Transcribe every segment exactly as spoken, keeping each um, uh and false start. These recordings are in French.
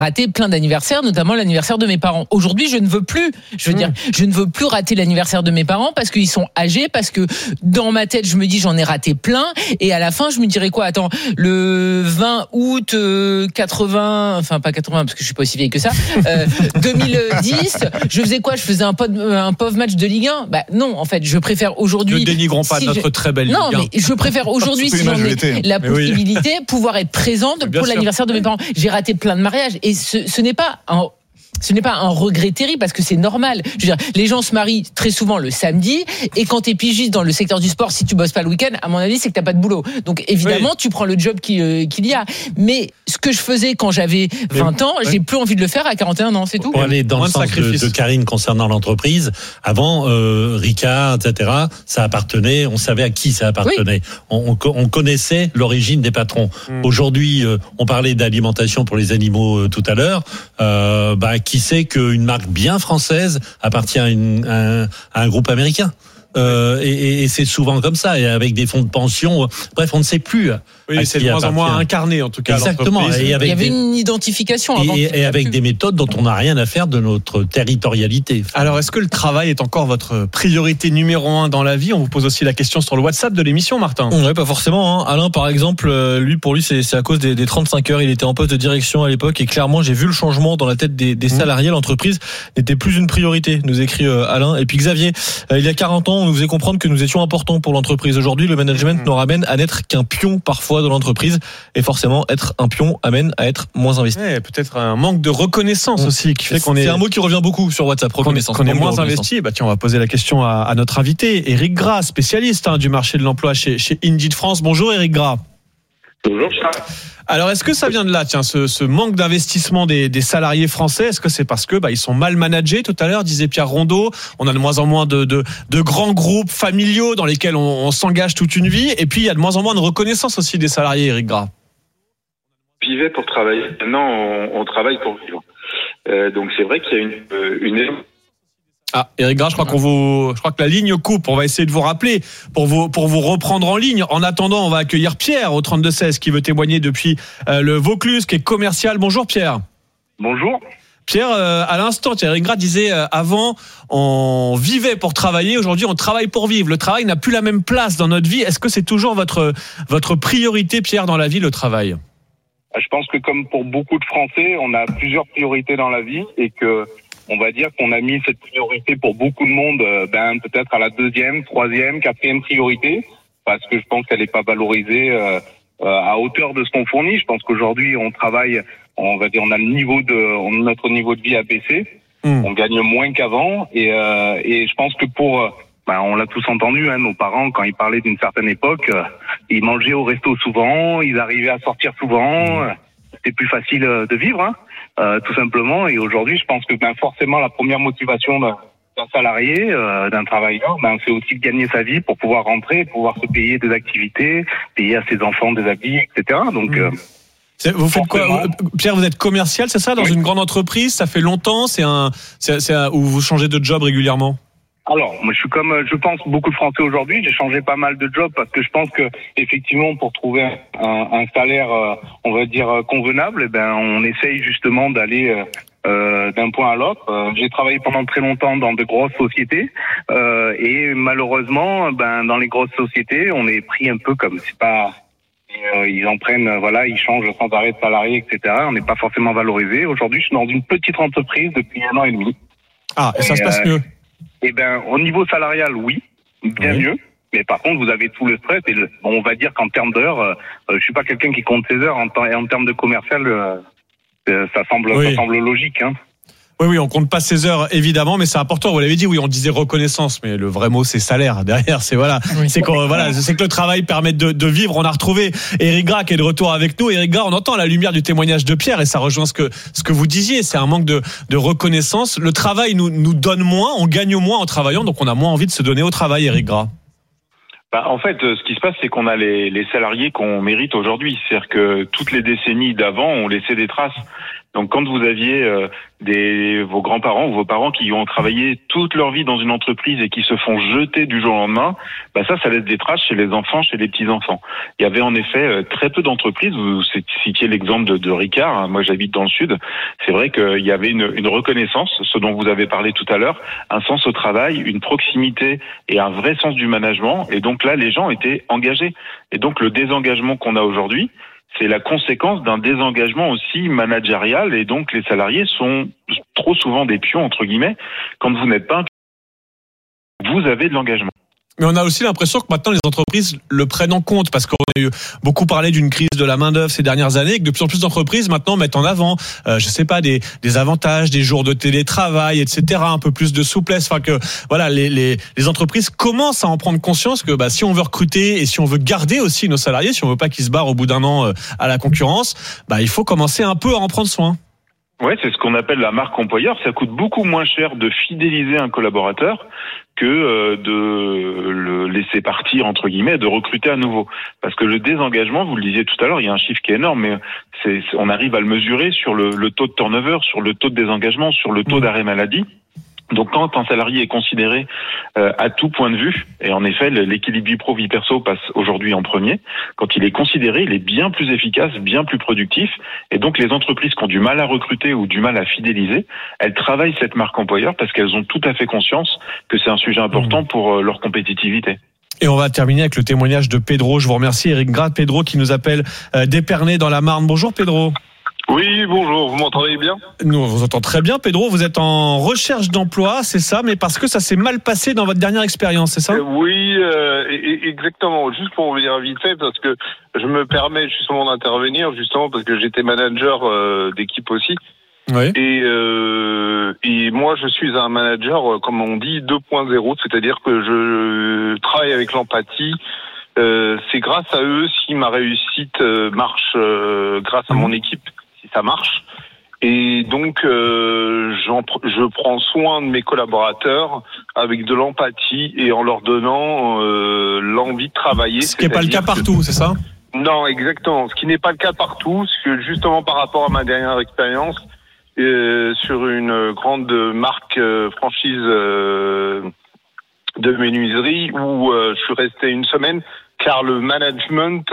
raté plein d'anniversaires, notamment l'anniversaire de mes parents. Aujourd'hui, je ne veux plus. Je veux mmh. dire, je ne veux plus rater l'anniversaire de mes parents parce qu'ils sont âgés, parce que dans ma tête, je me dis j'en ai raté plein, et à la fin, je me dirais quoi ? Attends, le vingt août euh, quatre-vingts, enfin pas quatre-vingts parce que je suis pas aussi vieille que ça, euh, deux mille dix, je faisais quoi ? Je faisais un, pod, un pauvre match de Ligue un ? Bah non, en fait, je préfère aujourd'hui. Ne dénigrons pas si notre je, très belle Ligue un. Non, mais je préfère aujourd'hui, si j'en ai la possibilité, oui. pouvoir être présente pour sûr. l'anniversaire de mes parents. J'ai raté plein de mariages, et ce, ce n'est pas un Ce n'est pas un regret terrible parce que c'est normal. Je veux dire, les gens se marient très souvent le samedi, et quand t'es pigiste dans le secteur du sport, si tu bosses pas le week-end, à mon avis, c'est que t'as pas de boulot. Donc évidemment, oui. tu prends le job qui, euh, qu'il y a. Mais ce que je faisais quand j'avais vingt ans, j'ai plus envie de le faire à quarante et un ans, c'est tout. Pour aller dans Moins le sens de, de Karine concernant l'entreprise, avant, euh, Ricard, et cetera, ça appartenait, on savait à qui ça appartenait. Oui. On, on connaissait l'origine des patrons. Mmh. Aujourd'hui, euh, on parlait d'alimentation pour les animaux euh, tout à l'heure. Euh, bah, qui sait qu'une marque bien française appartient à, une, à, un, à un groupe américain. Euh, et, et c'est souvent comme ça, et avec des fonds de pension. Bref, on ne sait plus. Oui, c'est de moins en moins incarné, en tout cas. Exactement. Et avec Il y avait des, une identification avant. Et, et avec des méthodes dont on n'a rien à faire de notre territorialité. Alors, est-ce que le travail est encore votre priorité numéro un dans la vie ? On vous pose aussi la question sur le WhatsApp de l'émission, Martin. Oui, pas forcément. Hein. Alain, par exemple, lui, pour lui, c'est, c'est à cause des, des trente-cinq heures. Il était en poste de direction à l'époque, et clairement, j'ai vu le changement dans la tête des, des salariés. L'entreprise n'était plus une priorité, nous écrit Alain. Et puis Xavier, il y a quarante ans, on nous faisait comprendre que nous étions importants pour l'entreprise. Aujourd'hui, le management nous ramène à n'être qu'un pion parfois de l'entreprise, et forcément, être un pion amène à être moins investi. Ouais, peut-être un manque de reconnaissance mmh. aussi qui fait qu'on est. C'est un mot qui revient beaucoup sur WhatsApp. Reconnaissance. Qu'on est, qu'on est moins investi. Bah tiens, on va poser la question à, à notre invité, Éric Gras, spécialiste hein, du marché de l'emploi chez, chez Indeed France. Bonjour Éric Gras. Bonjour Charles. Alors, est-ce que ça vient de là, tiens, ce, ce manque d'investissement des, des salariés français ? Est-ce que c'est parce que bah, ils sont mal managés ? Tout à l'heure, disait Pierre Rondeau, on a de moins en moins de, de, de grands groupes familiaux dans lesquels on, on s'engage toute une vie, et puis il y a de moins en moins de reconnaissance aussi des salariés, Éric Gras. On vivait pour travailler, maintenant on, on travaille pour vivre. Euh, donc c'est vrai qu'il y a une... une... Ah, Éric Gras, je crois qu'on vous, je crois que la ligne coupe. On va essayer de vous rappeler pour vous, pour vous reprendre en ligne. En attendant, on va accueillir Pierre au trente-deux seize qui veut témoigner depuis euh, le Vaucluse, qui est commercial. Bonjour Pierre. Bonjour. Pierre, euh, à l'instant, Éric Gras disait euh, avant, on vivait pour travailler. Aujourd'hui, on travaille pour vivre. Le travail n'a plus la même place dans notre vie. Est-ce que c'est toujours votre, votre priorité, Pierre, dans la vie, le travail ? Je pense que comme pour beaucoup de Français, on a plusieurs priorités dans la vie, et que on va dire qu'on a mis cette priorité pour beaucoup de monde, ben peut-être à la deuxième, troisième, quatrième priorité, parce que je pense qu'elle n'est pas valorisée euh, à hauteur de ce qu'on fournit. Je pense qu'aujourd'hui on travaille, on va dire, on a le niveau de, notre niveau de vie a baissé, mmh. on gagne moins qu'avant, et, euh, et je pense que pour, ben on l'a tous entendu, hein, nos parents quand ils parlaient d'une certaine époque, euh, ils mangeaient au resto souvent, ils arrivaient à sortir souvent, euh, c'était plus facile de vivre. Hein. Euh, tout simplement, et aujourd'hui je pense que ben forcément la première motivation d'un, d'un salarié, euh, d'un travailleur, ben c'est aussi de gagner sa vie pour pouvoir rentrer, pouvoir se payer des activités, payer à ses enfants des habits, et cetera. Donc mmh. euh, vous faites quoi, Pierre? Vous êtes commercial, c'est ça, dans oui. une grande entreprise? Ça fait longtemps, c'est un, c'est, c'est un, où vous changez de job régulièrement? Alors, moi, je suis comme, je pense, beaucoup de Français aujourd'hui. J'ai changé pas mal de jobs parce que je pense que, effectivement, pour trouver un, un salaire, euh, on va dire, convenable, eh ben, on essaye justement d'aller euh, d'un point à l'autre. Euh, j'ai travaillé pendant très longtemps dans de grosses sociétés euh, et malheureusement, ben, dans les grosses sociétés, on est pris un peu comme, c'est pas, euh, ils en prennent, voilà, ils changent sans arrêt de salariés, et cetera. On n'est pas forcément valorisé. Aujourd'hui, je suis dans une petite entreprise depuis un an et demi. Ah, et ça et, se passe euh, mieux. Eh ben, au niveau salarial, oui, bien oui. mieux. Mais par contre, vous avez tout le stress. Et le, bon, on va dire qu'en termes d'heures, euh, je suis pas quelqu'un qui compte ses heures. En, temps, en termes de commercial, euh, ça semble, oui. ça semble logique. Hein. Oui, oui, on compte pas ses heures évidemment, mais c'est important. Vous l'avez dit, oui, on disait reconnaissance, mais le vrai mot c'est salaire. Derrière, c'est voilà, oui. c'est qu'on voilà, c'est que le travail permet de, de vivre. On a retrouvé Éric Gras qui est de retour avec nous. Éric Gras, on entend à la lumière du témoignage de Pierre et ça rejoint ce que ce que vous disiez. C'est un manque de, de reconnaissance. Le travail nous nous donne moins, on gagne moins en travaillant, donc on a moins envie de se donner au travail. Éric Gras. Bah, en fait, ce qui se passe, c'est qu'on a les, les salariés qu'on mérite aujourd'hui. C'est-à-dire que toutes les décennies d'avant ont laissé des traces. Donc quand vous aviez euh, des vos grands-parents ou vos parents qui ont travaillé toute leur vie dans une entreprise et qui se font jeter du jour au lendemain, bah ça, ça laisse des traces chez les enfants, chez les petits-enfants. Il y avait en effet euh, très peu d'entreprises, vous citiez l'exemple de, de Ricard, hein, moi j'habite dans le sud, c'est vrai qu'il y avait une, une reconnaissance, ce dont vous avez parlé tout à l'heure, un sens au travail, une proximité et un vrai sens du management, et donc là les gens étaient engagés. Et donc le désengagement qu'on a aujourd'hui, c'est la conséquence d'un désengagement aussi managérial, et donc les salariés sont trop souvent des pions, entre guillemets. Quand vous n'êtes pas un pion, vous avez de l'engagement. Mais on a aussi l'impression que maintenant les entreprises le prennent en compte, parce qu'on a eu beaucoup parlé d'une crise de la main-d'œuvre ces dernières années, et que de plus en plus d'entreprises maintenant mettent en avant, euh, je sais pas, des, des avantages, des jours de télétravail, et cetera, un peu plus de souplesse. Enfin que voilà, les, les, les entreprises commencent à en prendre conscience que bah, si on veut recruter et si on veut garder aussi nos salariés, si on veut pas qu'ils se barrent au bout d'un an euh, à la concurrence, bah il faut commencer un peu à en prendre soin. Ouais, c'est ce qu'on appelle la marque employeur. Ça coûte beaucoup moins cher de fidéliser un collaborateur que euh, de le laisser partir, entre guillemets, de recruter à nouveau. Parce que le désengagement, vous le disiez tout à l'heure, il y a un chiffre qui est énorme, mais c'est, on arrive à le mesurer sur le, le taux de turnover, sur le taux de désengagement, sur le taux d'arrêt maladie. Donc quand un salarié est considéré euh, à tout point de vue, et en effet l'équilibre vie pro vie perso passe aujourd'hui en premier, quand il est considéré, il est bien plus efficace, bien plus productif, et donc les entreprises qui ont du mal à recruter ou du mal à fidéliser, elles travaillent cette marque employeur parce qu'elles ont tout à fait conscience que c'est un sujet important pour euh, leur compétitivité. Et on va terminer avec le témoignage de Pedro. Je vous remercie, Eric Gras, Pedro qui nous appelle euh, d'Épernay dans la Marne. Bonjour Pedro. Oui, bonjour, vous m'entendez bien ? Nous, on vous entend très bien, Pedro. Vous êtes en recherche d'emploi, c'est ça, mais parce que ça s'est mal passé dans votre dernière expérience, c'est ça ? euh, Oui, euh, exactement. Juste pour vous dire vite fait, parce que je me permets justement d'intervenir, justement parce que j'étais manager euh, d'équipe aussi. Oui. Et, euh, et moi, je suis un manager, comme on dit, deux point zéro, c'est-à-dire que je travaille avec l'empathie. Euh, c'est grâce à eux si ma réussite euh, marche, euh, grâce à mon équipe. Si ça marche. Et donc, euh, j'en, je prends soin de mes collaborateurs avec de l'empathie et en leur donnant euh, l'envie de travailler. Ce qui n'est pas le cas partout, que... c'est ça ? Non, exactement. Ce qui n'est pas le cas partout, parce que justement par rapport à ma dernière expérience, euh, sur une grande marque euh, franchise euh, de menuiserie où euh, je suis resté une semaine, car le management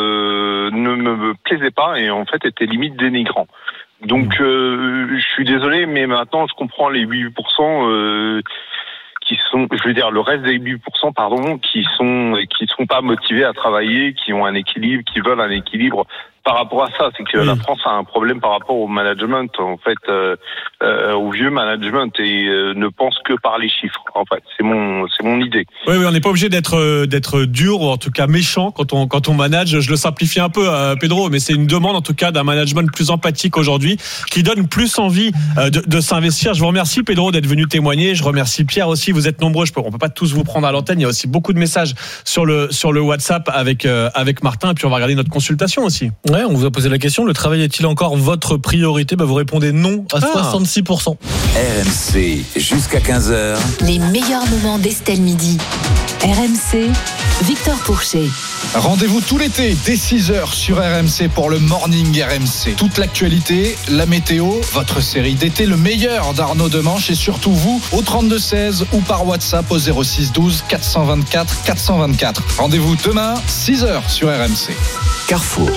euh, ne me plaisait pas et en fait était limite dénigrant. Donc euh, je suis désolé, mais maintenant je comprends les huit pour cent euh, qui sont, je veux dire le reste des huit pour cent pardon, qui sont qui sont pas motivés à travailler, qui ont un équilibre, qui veulent un équilibre. Par rapport à ça, c'est que oui. La France a un problème par rapport au management, en fait, euh, euh, au vieux management, et euh, ne pense que par les chiffres. En fait, c'est mon, c'est mon idée. Oui, oui, on n'est pas obligé d'être d'être dur ou en tout cas méchant quand on quand on manage. Je le simplifie un peu, euh, Pedro, mais c'est une demande en tout cas d'un management plus empathique aujourd'hui, qui donne plus envie euh, de, de s'investir. Je vous remercie, Pedro, d'être venu témoigner. Je remercie Pierre aussi. Vous êtes nombreux. Je peux, on peut pas tous vous prendre à l'antenne. Il y a aussi beaucoup de messages sur le sur le WhatsApp avec euh, avec Martin. Et puis on va regarder notre consultation aussi. Ouais, on vous a posé la question, le travail est-il encore votre priorité ? Bah vous répondez non à ah. soixante-six pour cent. R M C, jusqu'à quinze heures. Les meilleurs moments d'Estelle Midi. R M C, Victor Pourchet. Rendez-vous tout l'été, dès six heures sur R M C pour le Morning R M C. Toute l'actualité, la météo, votre série d'été, le meilleur d'Arnaud Demanche et surtout vous, au trente-deux seize ou par WhatsApp au zéro six douze quatre cent vingt-quatre quatre cent vingt-quatre. Rendez-vous demain, six heures sur R M C. Carrefour.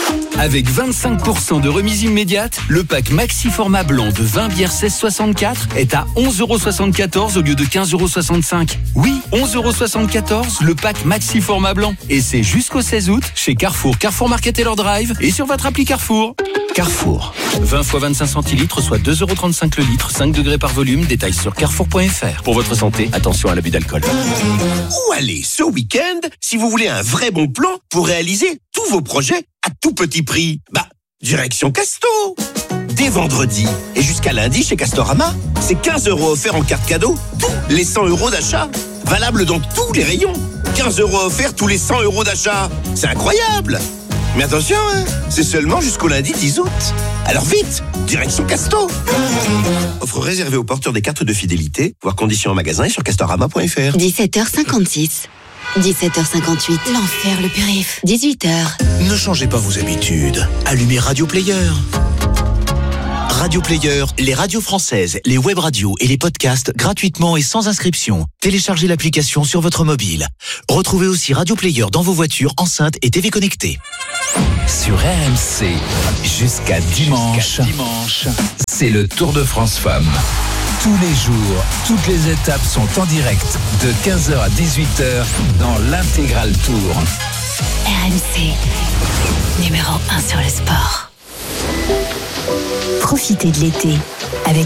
Avec vingt-cinq pour cent de remise immédiate, le pack Maxi Format Blanc de vingt bières seize soixante-quatre est à onze euros soixante-quatorze au lieu de quinze euros soixante-cinq. Oui, onze euros soixante-quatorze, le pack Maxi Format Blanc. Et c'est jusqu'au seize août chez Carrefour, Carrefour Market et leur drive et sur votre appli Carrefour. Carrefour. vingt fois vingt-cinq centilitres, soit deux euros trente-cinq le litre, cinq degrés par volume. Détails sur carrefour point f r. Pour votre santé, attention à l'abus d'alcool. Où aller ce week-end si vous voulez un vrai bon plan pour réaliser tous vos projets à tout petit prix? Bah, direction Casto. Dès vendredi et jusqu'à lundi chez Castorama, c'est quinze euros offerts en carte cadeau, tous les cent euros d'achat. Valable dans tous les rayons. quinze euros offerts tous les cent euros d'achat. C'est incroyable. Mais attention, hein, c'est seulement jusqu'au lundi dix août. Alors vite, direction Casto. Offre réservée aux porteurs des cartes de fidélité. Voir conditions en magasin et sur castorama point f r. dix-sept heures cinquante-six. dix-sept heures cinquante-huit. L'enfer, le périph. dix-huit heures. Ne changez pas vos habitudes. Allumez Radio Player. Radio Player, les radios françaises, les web radios et les podcasts gratuitement et sans inscription. Téléchargez l'application sur votre mobile. Retrouvez aussi Radio Player dans vos voitures, enceintes et T V connectées. Sur R M C, jusqu'à dimanche, jusqu'à dimanche, c'est le Tour de France Femmes. Tous les jours, toutes les étapes sont en direct de quinze heures à dix-huit heures dans l'Intégral Tour. R M C, numéro un sur le sport. Profitez de l'été avec